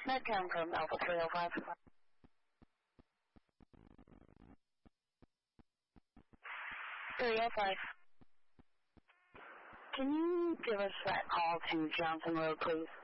Metcalf from Alpha 305. 305. Can you give us that call to Johnson Road, please?